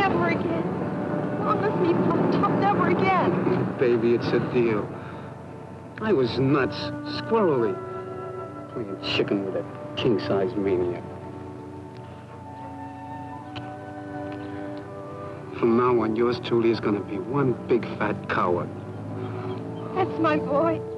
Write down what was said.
Never again. Promise me, Pop, never again. Baby, it's a deal. I was nuts, squirrely, playing chicken with a king-size maniac. From now on, yours truly is gonna be one big fat coward. That's my boy.